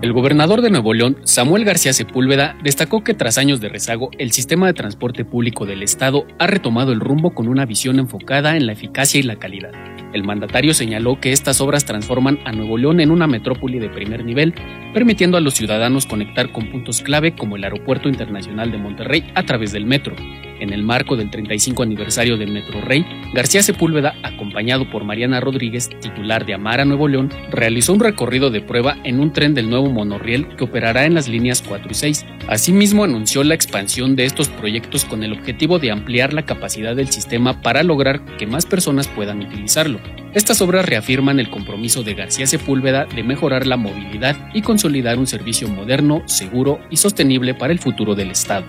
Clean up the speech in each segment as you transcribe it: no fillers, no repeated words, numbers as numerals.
El gobernador de Nuevo León, Samuel García Sepúlveda, destacó que tras años de rezago, el sistema de transporte público del estado ha retomado el rumbo con una visión enfocada en la eficacia y la calidad. El mandatario señaló que estas obras transforman a Nuevo León en una metrópoli de primer nivel, permitiendo a los ciudadanos conectar con puntos clave como el Aeropuerto Internacional de Monterrey a través del metro. En el marco del 35 aniversario del Metro Rey, García Sepúlveda, acompañado por Mariana Rodríguez, titular de Amara Nuevo León, realizó un recorrido de prueba en un tren del nuevo monorriel que operará en las líneas 4 y 6. Asimismo, anunció la expansión de estos proyectos con el objetivo de ampliar la capacidad del sistema para lograr que más personas puedan utilizarlo. Estas obras reafirman el compromiso de García Sepúlveda de mejorar la movilidad y consolidar un servicio moderno, seguro y sostenible para el futuro del estado.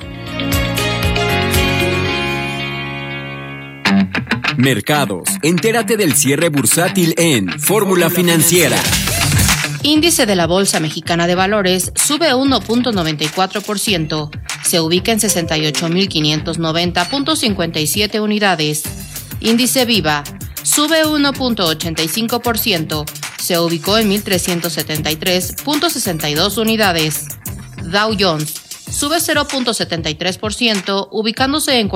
Mercados. Entérate del cierre bursátil en Fórmula Financiera. Índice de la Bolsa Mexicana de Valores sube 1.94%, se ubica en 68.590.57 unidades. Índice Viva sube 1.85%, se ubicó en 1.373.62 unidades. Dow Jones sube 0.73%, ubicándose en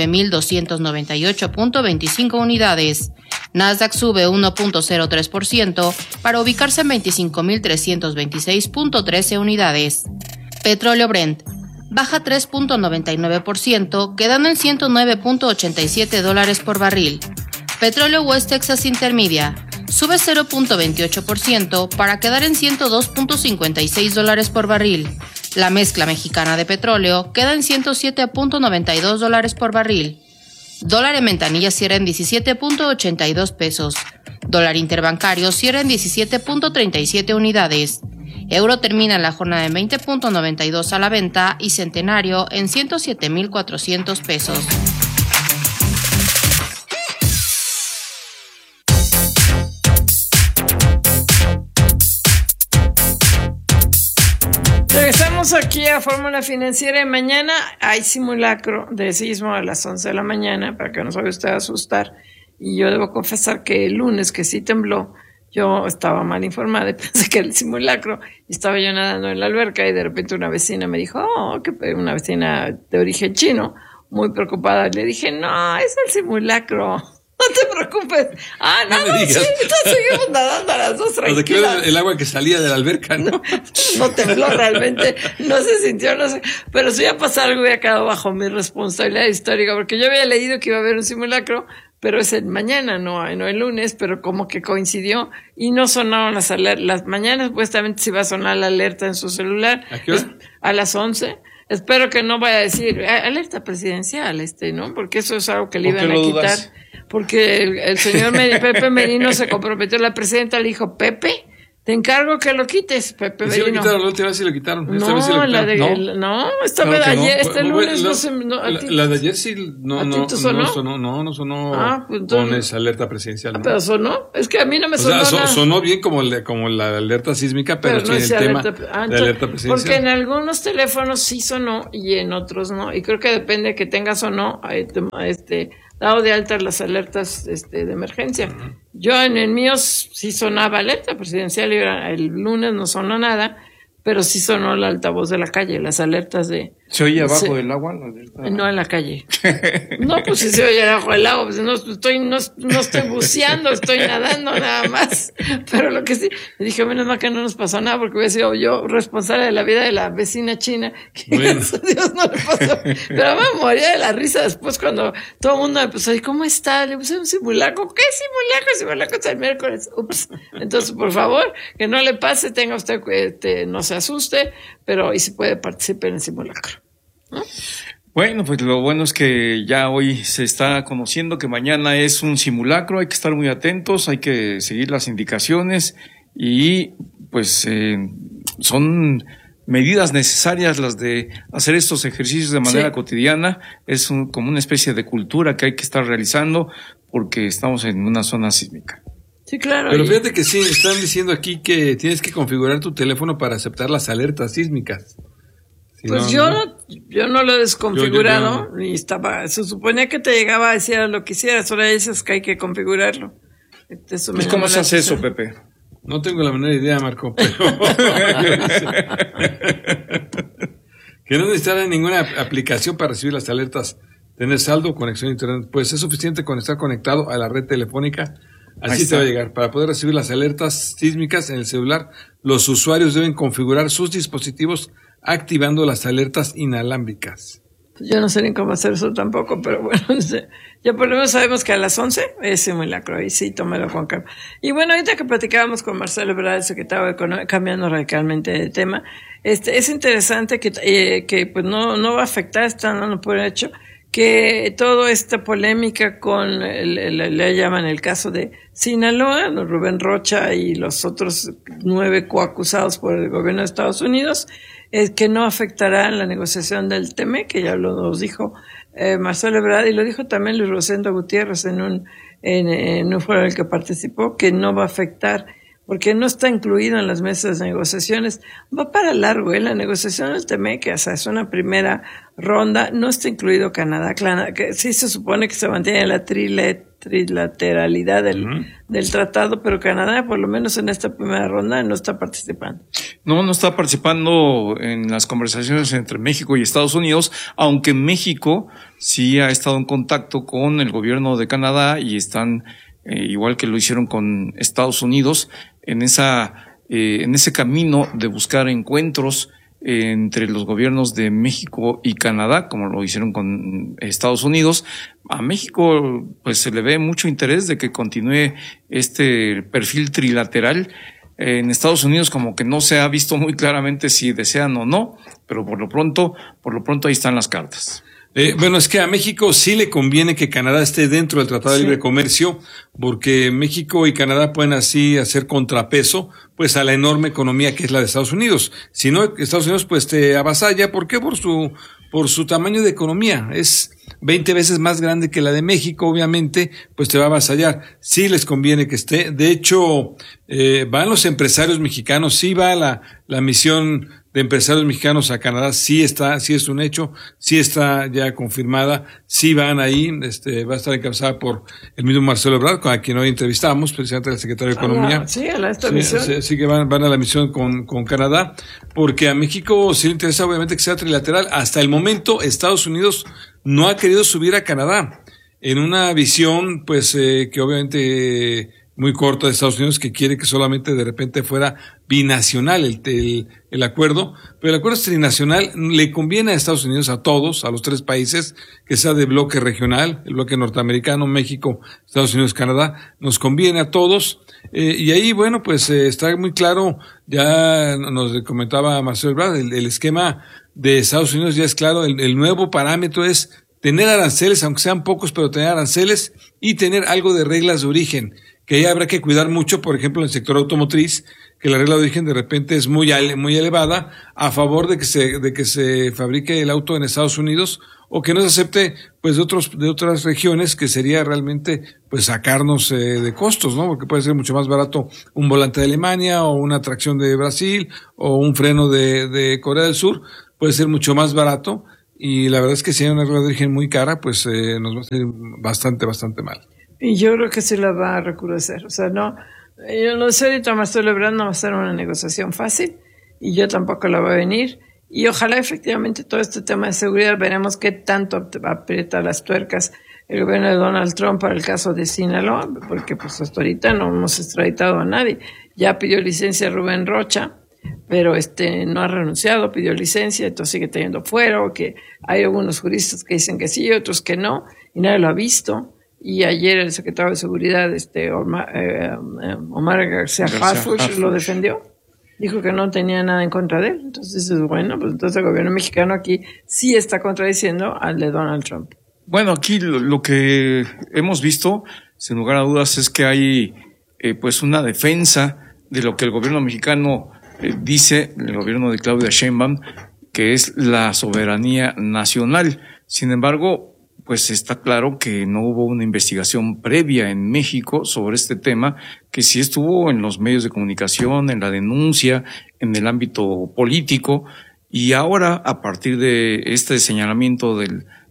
49.298.25 unidades. Nasdaq sube 1.03% para ubicarse en 25.326.13 unidades. Petróleo Brent baja 3.99%, quedando en $109.87 por barril. Petróleo West Texas Intermedia sube 0.28% para quedar en $102.56 por barril. La mezcla mexicana de petróleo queda en $107.92 por barril. Dólar en ventanilla cierra en 17.82 pesos. Dólar interbancario cierra en 17.37 unidades. Euro termina la jornada en 20.92 a la venta y centenario en 107.400 pesos. Regresamos aquí a Fórmula Financiera y mañana hay simulacro de sismo a las 11 de la mañana para que no se vaya usted a asustar. Y yo debo confesar que el lunes que sí tembló, yo estaba mal informada y pensé que era el simulacro y estaba yo nadando en la alberca y de repente una vecina me dijo, una vecina de origen chino, muy preocupada. Le dije, no, es el simulacro. No te preocupes. No, sí, seguimos nadando a las 2 tranquilas. O sea, el agua que salía de la alberca, ¿no? No tembló realmente, no se sintió, no sé. Pero si iba a pasar algo, hubiera quedado bajo mi responsabilidad histórica, porque yo había leído que iba a haber un simulacro, pero es el mañana, no el lunes, pero como que coincidió y no sonaron las alertas. Las mañanas supuestamente se iba a sonar la alerta en su celular. ¿A qué hora? A las 11. Espero que no vaya a decir alerta presidencial, ¿no? Porque eso es algo que le iban a quitar. Dudas? Porque el señor Pepe Merino se comprometió, la presidenta le dijo, Pepe, te encargo que lo quites, Pepe Merino. ¿Sí lo quitaron? La última vez sí lo quitaron. Esta vez sí lo quitaron. Esta vez ayer, este lunes no se... La de ayer sí no sonó. No sonó pues entonces, con esa alerta presidencial. ¿No? Pero sonó, es que a mí no me sonó nada. Sonó bien como la alerta sísmica, pero no sin el tema de alerta presidencial. Porque en algunos teléfonos sí sonó y en otros no. Y creo que depende de que tengas o no dado de alta las alertas de emergencia. Yo en el mío sí sonaba alerta presidencial y el lunes no sonó nada, pero sí sonó el altavoz de la calle, las alertas de... ¿Se oye abajo del agua? No, en la calle. No, pues si se oye abajo del agua, pues no estoy buceando, estoy nadando nada más. Pero lo que sí, dije, menos mal que no nos pasó nada, porque hubiera sido yo responsable de la vida de la vecina china, que gracias a Dios no le pasó. Pero me moría de la risa después cuando todo el mundo me empezó a decir, ¿cómo está? Le puse un simulacro. ¿Qué simulacro? El simulacro es el miércoles. Ups. Entonces, por favor, que no le pase, tenga usted, no se asuste, pero y si puede participar en el simulacro. ¿No? Bueno, pues lo bueno es que ya hoy se está conociendo que mañana es un simulacro, hay que estar muy atentos, hay que seguir las indicaciones y pues son medidas necesarias las de hacer estos ejercicios de manera cotidiana, es como una especie de cultura que hay que estar realizando porque estamos en una zona sísmica. Sí, claro. Pero fíjate que sí, están diciendo aquí que tienes que configurar tu teléfono para aceptar las alertas sísmicas. Pues yo no lo he desconfigurado, ni se suponía que te llegaba a decir lo que hicieras, ahora dices que hay que configurarlo. ¿Cómo se hace eso, Pepe? No tengo la menor idea, Marco, pero que no necesitará ninguna aplicación para recibir las alertas, tener saldo, conexión a internet. Pues es suficiente con estar conectado a la red telefónica. Así te va a llegar. Para poder recibir las alertas sísmicas en el celular, los usuarios deben configurar sus dispositivos activando las alertas inalámbricas. Yo no sé ni cómo hacer eso tampoco, pero bueno, ya por lo menos sabemos que a las 11 es simulacro, y sí, tómalo con calma. Y bueno, ahorita que platicábamos con Marcelo Ebrard, el secretario de Economía, cambiando radicalmente de tema, es interesante que pues no va a afectar, están dando por hecho, que toda esta polémica con, le llaman el caso de Sinaloa, Rubén Rocha y los otros 9 coacusados por el gobierno de Estados Unidos, que no afectará la negociación del TEMEC, que ya nos dijo Marcelo Ebrard, y lo dijo también Luis Rosendo Gutiérrez en un foro en el que participó, que no va a afectar, porque no está incluido en las mesas de negociaciones. Va para largo, la negociación del TEMEC, o sea, es una primera ronda, no está incluido Canadá, que sí se supone que se mantiene la trilateralidad del tratado, pero Canadá, por lo menos en esta primera ronda, no está participando. No está participando en las conversaciones entre México y Estados Unidos, aunque México sí ha estado en contacto con el gobierno de Canadá y están, igual que lo hicieron con Estados Unidos, en ese camino de buscar encuentros entre los gobiernos de México y Canadá, como lo hicieron con Estados Unidos. A México pues se le ve mucho interés de que continúe este perfil trilateral. En Estados Unidos como que no se ha visto muy claramente si desean o no, pero por lo pronto ahí están las cartas. Bueno, es que a México sí le conviene que Canadá esté dentro del Tratado de Libre Comercio, porque México y Canadá pueden así hacer contrapeso, pues, a la enorme economía que es la de Estados Unidos. Si no, Estados Unidos, pues, te avasalla. ¿Por qué? Por su tamaño de economía. Es 20 veces más grande que la de México, obviamente, pues te va a avasallar. Sí les conviene que esté. De hecho, van los empresarios mexicanos, sí va la misión de empresarios mexicanos a Canadá, sí es un hecho, sí está ya confirmada, sí van ahí, va a estar encabezada por el mismo Marcelo Ebrard, a quien hoy entrevistamos, presidente del secretario de Economía. Esta misión. Sí que van a la misión con Canadá, porque a México sí le interesa obviamente que sea trilateral. Hasta el momento, Estados Unidos no ha querido subir a Canadá en una visión, pues, que obviamente muy corta de Estados Unidos, que quiere que solamente de repente fuera binacional el acuerdo, pero el acuerdo es trinacional. Le conviene a Estados Unidos, a todos, a los 3 países, que sea de bloque regional, el bloque norteamericano, México, Estados Unidos, Canadá, nos conviene a todos, y ahí, bueno, pues está muy claro, ya nos comentaba Marcelo Ebrard, el esquema de Estados Unidos ya es claro, el nuevo parámetro es tener aranceles, aunque sean pocos, pero tener aranceles y tener algo de reglas de origen, que ahí habrá que cuidar mucho, por ejemplo, en el sector automotriz, que la regla de origen de repente es muy elevada a favor de que se fabrique el auto en Estados Unidos, o que no se acepte, pues, de otras regiones, que sería realmente, pues, sacarnos de costos, ¿no? Porque puede ser mucho más barato un volante de Alemania, o una tracción de Brasil, o un freno de Corea del Sur, puede ser mucho más barato, y la verdad es que si hay una regla de origen muy cara, pues, nos va a hacer bastante mal. Y yo creo que sí la va a recrudecer. O sea, yo no sé, ahorita Marcelo Ebrard no va a ser una negociación fácil, y yo tampoco la va a venir. Y ojalá efectivamente todo este tema de seguridad, veremos qué tanto aprieta las tuercas el gobierno de Donald Trump para el caso de Sinaloa, porque pues hasta ahorita no hemos extraditado a nadie. Ya pidió licencia Rubén Rocha, pero no ha renunciado, pidió licencia, entonces sigue teniendo fuero, que hay algunos juristas que dicen que sí, otros que no, y nadie lo ha visto. Y ayer el secretario de Seguridad, Omar García Harfuch, lo defendió. Dijo que no tenía nada en contra de él. Entonces, bueno, pues entonces el gobierno mexicano aquí sí está contradiciendo al de Donald Trump. Bueno, aquí lo que hemos visto, sin lugar a dudas, es que hay pues una defensa de lo que el gobierno mexicano dice, el gobierno de Claudia Sheinbaum, que es la soberanía nacional. Sin embargo, pues está claro que no hubo una investigación previa en México sobre este tema, que sí estuvo en los medios de comunicación, en la denuncia, en el ámbito político, y ahora, a partir de este señalamiento del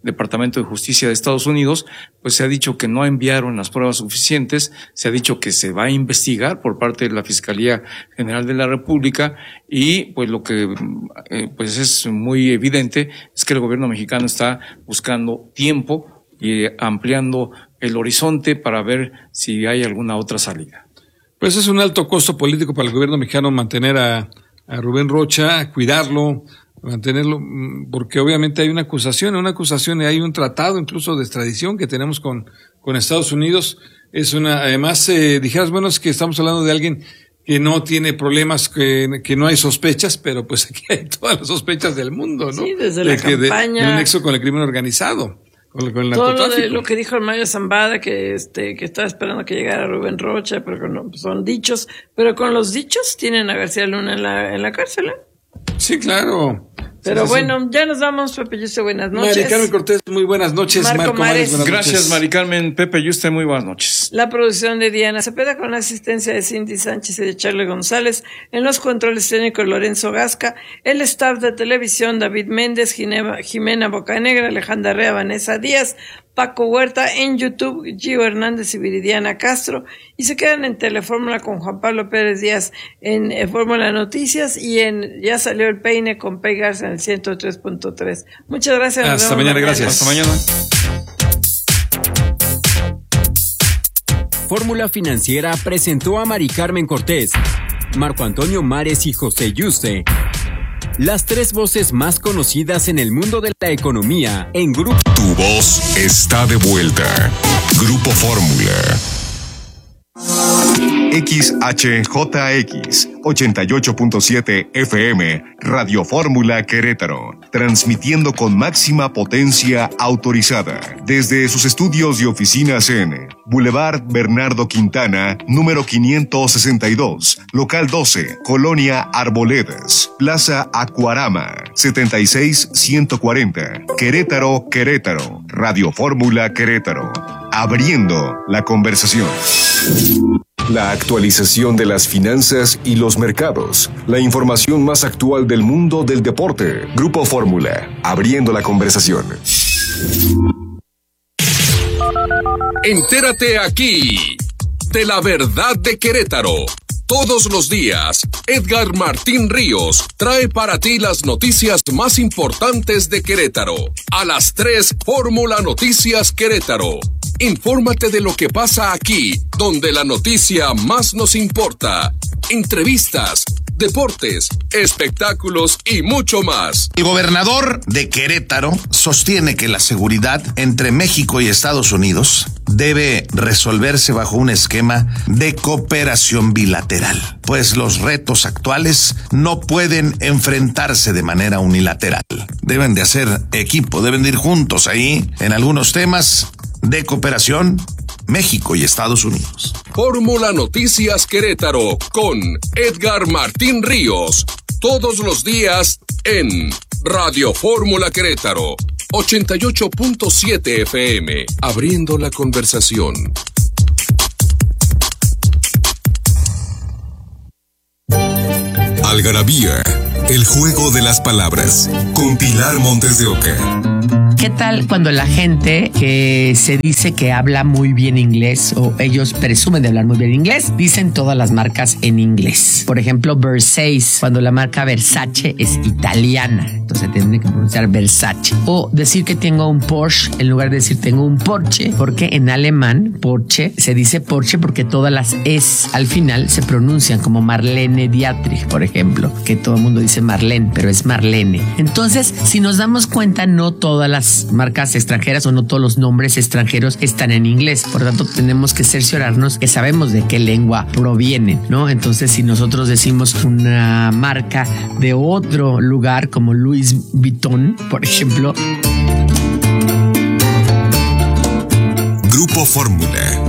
Departamento de Justicia de Estados Unidos, pues se ha dicho que no enviaron las pruebas suficientes, se ha dicho que se va a investigar por parte de la Fiscalía General de la República y pues lo que pues es muy evidente es que el gobierno mexicano está buscando tiempo y ampliando el horizonte para ver si hay alguna otra salida. Pues es un alto costo político para el gobierno mexicano mantener a Rubén Rocha, cuidarlo, mantenerlo, porque obviamente hay una acusación y hay un tratado incluso de extradición que tenemos con Estados Unidos. Además, dijeras, bueno, es que estamos hablando de alguien que no tiene problemas, que no hay sospechas, pero pues aquí hay todas las sospechas del mundo, ¿no? Sí, desde la campaña. De un nexo con el crimen organizado. Con el todo lo que dijo el Mayo Zambada, que estaba esperando que llegara Rubén Rocha, pero que no, son dichos, pero con los dichos tienen a García Luna en la cárcel, ¿eh? Sí, claro. Pero sí, bueno, ya nos vamos, Pepe Yuste, buenas noches. Mari Carmen Cortés, muy buenas noches. Marco Mares, buenas Gracias, noches. Mari Carmen. Pepe Yuste, muy buenas noches. La producción de Diana Cepeda con la asistencia de Cindy Sánchez y de Charlie González. En los controles técnicos Lorenzo Gasca. El staff de televisión David Méndez, Jimena Bocanegra, Alejandra Rea, Vanessa Díaz, Paco Huerta. En YouTube Gio Hernández y Viridiana Castro. Y se quedan en Telefórmula con Juan Pablo Pérez Díaz en Fórmula Noticias y Ya salió el peine con Pei Garza en el 103.3. Muchas gracias. Hasta mañana, gracias. Hasta mañana. Fórmula Financiera presentó a Mari Carmen Cortés, Marco Antonio Mares y José Yuste, las tres voces más conocidas en el mundo de la economía en Grupo. Tu voz está de vuelta. Grupo Fórmula. XHJX 88.7 FM Radio Fórmula Querétaro, transmitiendo con máxima potencia autorizada desde sus estudios y oficinas en Boulevard Bernardo Quintana, número 562, local 12, Colonia Arboledas, Plaza Acuarama, 76140, Querétaro, Querétaro, Radio Fórmula Querétaro, abriendo la conversación. La actualización de las finanzas y los mercados. La información más actual del mundo del deporte. Grupo Fórmula, abriendo la conversación. Entérate aquí de la verdad de Querétaro. Todos los días, Edgar Martín Ríos trae para ti las noticias más importantes de Querétaro. A las 3, Fórmula Noticias Querétaro. Infórmate de lo que pasa aquí, donde la noticia más nos importa. Entrevistas, deportes, espectáculos y mucho más. El gobernador de Querétaro sostiene que la seguridad entre México y Estados Unidos debe resolverse bajo un esquema de cooperación bilateral, pues los retos actuales no pueden enfrentarse de manera unilateral. Deben de hacer equipo, deben de ir juntos ahí en algunos temas de cooperación, México y Estados Unidos. Fórmula Noticias Querétaro con Edgar Martín Ríos. Todos los días en Radio Fórmula Querétaro. 88.7 FM. Abriendo la conversación. Algarabía, el juego de las palabras, con Pilar Montes de Oca. ¿Qué tal cuando la gente que se dice que habla muy bien inglés o ellos presumen de hablar muy bien inglés, dicen todas las marcas en inglés? Por ejemplo, Versace, cuando la marca Versace es italiana, entonces tiene que pronunciar Versace. O decir que tengo un Porsche en lugar de decir tengo un Porsche, porque en alemán Porsche se dice Porsche porque todas las es al final se pronuncian como Marlene Dietrich, por ejemplo, que todo el mundo dice Marlene, pero es Marlene. Entonces, si nos damos cuenta, no todas las marcas extranjeras o no todos los nombres extranjeros están en inglés. Por lo tanto, tenemos que cerciorarnos que sabemos de qué lengua provienen, ¿no? Entonces, si nosotros decimos una marca de otro lugar como Louis Vuitton, por ejemplo. Grupo Fórmula.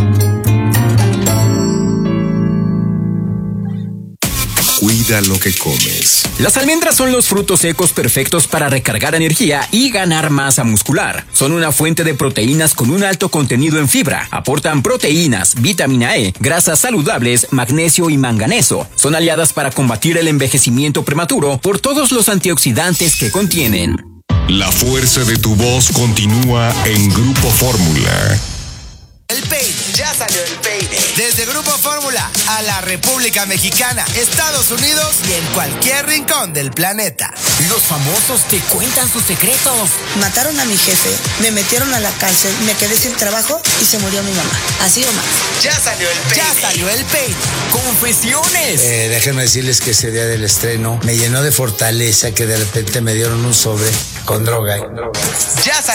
Cuida lo que comes. Las almendras son los frutos secos perfectos para recargar energía y ganar masa muscular. Son una fuente de proteínas con un alto contenido en fibra. Aportan proteínas, vitamina E, grasas saludables, magnesio y manganeso. Son aliadas para combatir el envejecimiento prematuro por todos los antioxidantes que contienen. La fuerza de tu voz continúa en Grupo Fórmula. El peine, ya salió el peine. Desde Grupo Fórmula a la República Mexicana, Estados Unidos y en cualquier rincón del planeta. Los famosos te cuentan sus secretos. Mataron a mi jefe, me metieron a la cárcel, me quedé sin trabajo y se murió mi mamá. Así o más. Ya salió el peine. Ya salió el peine. ¡Confesiones! Déjenme decirles que ese día del estreno me llenó de fortaleza, que de repente me dieron un sobre con droga. Ya salió